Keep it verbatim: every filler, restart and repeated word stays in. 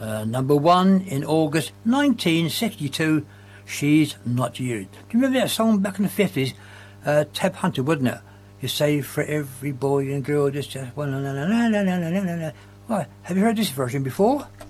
Uh, number one in August nineteen sixty-two, She's Not You. Do you remember that song back in the fifties? Uh, Tab Hunter, wasn't it? You say for every boy and girl, just just one. La, la, la, la, la, la, la, la. Right, have you heard this version before?